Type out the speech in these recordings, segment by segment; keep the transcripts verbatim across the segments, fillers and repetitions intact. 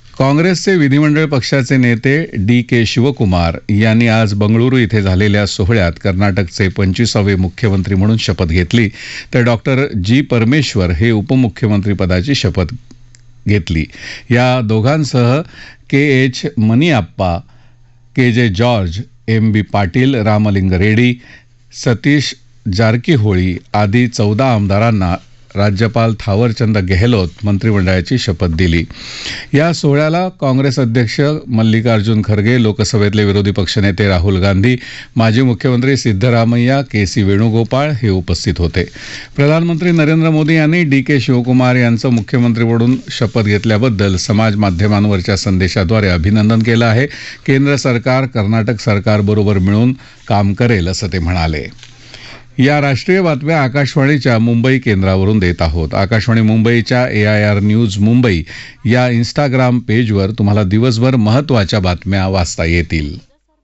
काँग्रेसचे विधिमंडळ पक्षाचे नेते डी के शिवकुमार यांनी आज बंगळुरू इथे झालेल्या सोहळ्यात कर्नाटकचे पंचवीसावे मुख्यमंत्री म्हणून शपथ घेतली, तर डॉक्टर जी परमेश्वर हे उपमुख्यमंत्रीपदाची शपथ घेतली. या दोघांसह के एच मनियाप्पा, के जे जॉर्ज, एम बी पाटील, रामलिंग रेड्डी, सतीश जारकीहोळी आदी चौदा आमदारांना राज्यपाल थावरचंद गेहलोत मंत्रिमंडळाची शपथ दिली. या सोहळ्याला काँग्रेस अध्यक्ष मल्लिकार्जुन खरगे, लोकसभेतले विरोधी पक्षनेते राहुल गांधी, माजी मुख्यमंत्री सिद्धरामय्या, के सी वेणुगोपाळ हे उपस्थित होते. प्रधानमंत्री नरेंद्र मोदी यांनी डी के शिवकुमार यांचं मुख्यमंत्री म्हणून शपथ घेतल्याबद्दल समाज माध्यमांवरच्या संदेशाद्वारे अभिनंदन केलं आहे. केंद्र सरकार कर्नाटक सरकारबरोबर मिळून काम करेल असं ते म्हणाले. या राष्ट्रीय बातम्या आकाशवाणीच्या मुंबई केंद्रावरून देत आहोत. आकाशवाणी मुंबईच्या ए आय आर न्यूज मुंबई या इन्स्टाग्राम पेजवर तुम्हाला दिवसभर महत्त्वाच्या बातम्या वाचता येतील.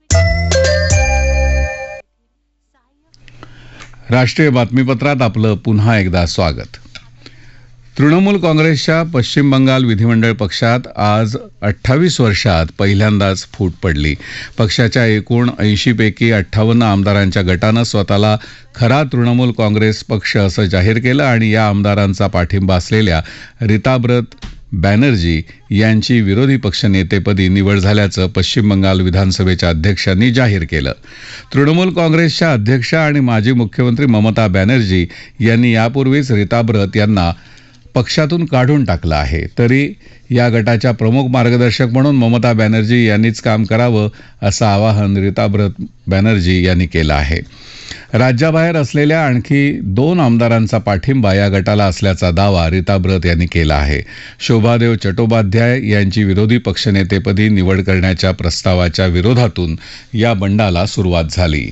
राष्ट्रीय बातमीपत्रात आपलं पुन्हा एकदा स्वागत. तृणमूल काँग्रेसच्या पश्चिम बंगाल विधिमंडळ पक्षात आज अठ्ठावीस वर्षात पहिल्यांदाच फूट पडली. पक्षाच्या एकूण ऐंशीपैकी अठ्ठावन्न आमदारांच्या गटानं स्वतःला खरा तृणमूल काँग्रेस पक्ष असं जाहीर केलं आणि या आमदारांचा पाठिंबा असलेल्या रीताब्रत बॅनर्जी यांची विरोधी पक्षनेतेपदी निवड झाल्याचं पश्चिम बंगाल विधानसभेच्या अध्यक्षांनी जाहीर केलं. तृणमूल काँग्रेसच्या अध्यक्षा आणि माजी मुख्यमंत्री ममता बॅनर्जी यांनी यापूर्वीच रीताब्रत यांना पक्षातून काढून टाकलं आहे. तरी या गटाच्या प्रमुख मार्गदर्शक म्हणून ममता बॅनर्जी यांनीच काम करावं असं आवाहन रीताब्रत बॅनर्जी यांनी केलं आहे. राज्याबाहेर असलेल्या आणखी दोन आमदारांचा पाठिंबा या गटाला असल्याचा दावा रीताब्रत यांनी केला आहे. शोभादेव चट्टोपाध्याय यांची विरोधी पक्षनेतेपदी निवड करण्याच्या प्रस्तावाच्या विरोधातून या बंडाला सुरुवात झाली.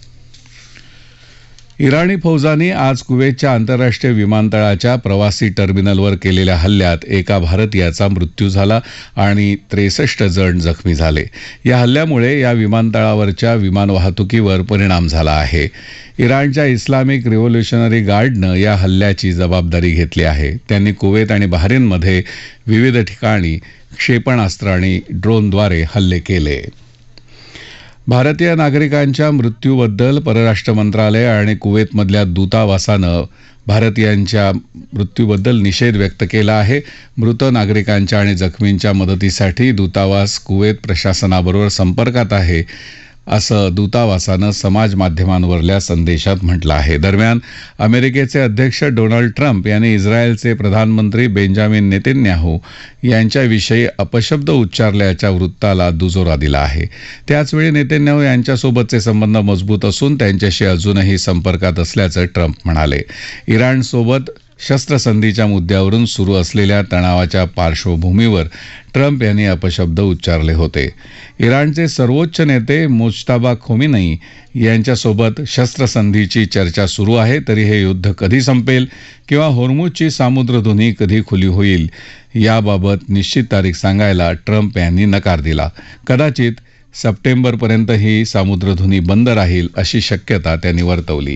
इराणी फौजांनी आज कुवेतच्या आंतरराष्ट्रीय विमानतळाच्या प्रवासी टर्मिनलवर केलेल्या हल्ल्यात एका भारतीयाचा मृत्यू झाला आणि त्रेसष्ट जण जखमी झाले. या हल्ल्यामुळे या विमानतळावरच्या विमान वाहतुकीवर परिणाम झाला आहे. इराणच्या इस्लामिक रिव्होल्युशनरी गार्डनं या हल्ल्याची जबाबदारी घेतली आहे. त्यांनी कुवेत आणि बहरीनमध्ये विविध ठिकाणी क्षेपणास्त्र आणि ड्रोनद्वारे हल्ले केले. भारतीय नागरिकांच्या मृत्यूबद्दल परराष्ट्र मंत्रालय आणि कुवेतमधल्या दूतावासानं भारतीयांच्या मृत्यूबद्दल निषेध व्यक्त केला आहे. मृत नागरिकांच्या आणि जखमींच्या मदतीसाठी दूतावास कुवेत प्रशासनाबरोबर संपर्कात आहे असं दूतावासानं समाज माध्यमांवरल्या संदेशात म्हटलं आहे. दरम्यान अमेरिकेचे अध्यक्ष डोनाल्ड ट्रम्प यांनी इस्रायलचे प्रधानमंत्री बेंजामिन नेतन्याहू यांच्याविषयी अपशब्द उच्चारल्याच्या वृत्ताला दुजोरा दिला आहे. त्याचवेळी नेतन्याहू यांच्यासोबतचे संबंध मजबूत असून त्यांच्याशी अजूनही संपर्कात असल्याचं ट्रम्प म्हणाले. इराणसोबत शस्त्रसंधीच्या मुद्द्यावरून सुरू असलेल्या तणावाच्या पार्श्वभूमीवर ट्रम्प यांनी अपशब्द उच्चारले होते. इराणचे सर्वोच्च नेते मुज्तबा खोमेनी यांच्यासोबत शस्त्रसंधीची चर्चा सुरू आहे. तरी हे युद्ध कधी संपेल किंवा होर्मुझची सामुद्रधुनी कधी खुली होईल याबाबत निश्चित तारीख सांगायला ट्रम्प यांनी नकार दिला. कदाचित सप्टेंबरपर्यंत ही सामुद्रधुनी बंद राहील अशी शक्यता त्यांनी वर्तवली.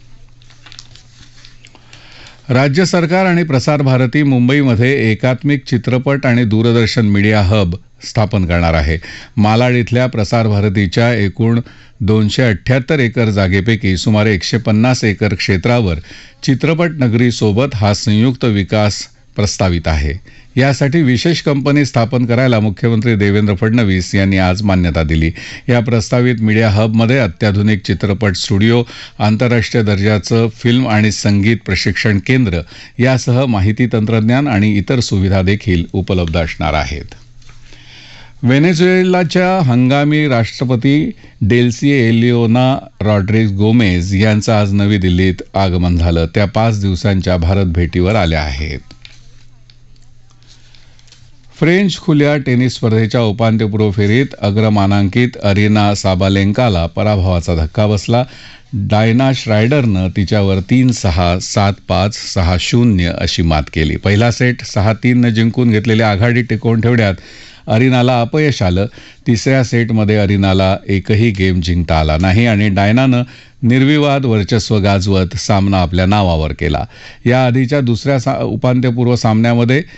राज्य सरकार आणि प्रसार भारती मुंबईमध्ये एकात्मिक चित्रपट आणि दूरदर्शन मीडिया हब स्थापन करणार आहे. मालाड इथल्या प्रसार भारतीच्या एकूण दोनशे अठ्ठ्याहत्तर एकर जागेपैकी सुमारे एकशे पन्नास एकर क्षेत्रावर चित्रपट नगरीसोबत हा संयुक्त विकास प्रस्तावित आहे. यासाठी विशेष कंपनी स्थापन करायला मुख्यमंत्री देवेंद्र फडणवीस यांनी आज मान्यता दिली. या प्रस्तावित मीडिया हबमध्ये अत्याधुनिक चित्रपट स्टुडिओ, आंतरराष्ट्रीय दर्जाचं फिल्म आणि संगीत प्रशिक्षण केंद्र यासह माहिती तंत्रज्ञान आणि इतर सुविधा देखील उपलब्ध असणार आहेत. व्हेनेझुएलाच्या हंगामी राष्ट्रपती डेल्सी एलिओना रॉड्रिग्ज गोमेज यांचं आज नवी दिल्लीत आगमन झालं. त्या पाच दिवसांच्या भारत भेटीवर आल्या आहेत. फ्रेंच खुल्या टेनिस स्पर्धेच्या उपांत्यपूर्व फेरीत अग्रमानांकित अरिना साबालेंकाला पराभवाचा धक्का बसला. डायना श्रायडरनं तिच्यावर तीन सहा, सात पाच, सहा शून्य अशी मात केली. पहिला सेट सहा तीननं जिंकून घेतलेली आघाडी टिकवून ठेवण्यात अरिनाला अपयश आलं. तिसऱ्या सेटमध्ये अरिनाला एकही गेम जिंकता आला नाही आणि डायनानं निर्विवाद वर्चस्व गाजवत सामना आपल्या नावावर केला. याआधीच्या दुसऱ्या सा उपांत्यपूर्व सामन्यामध्ये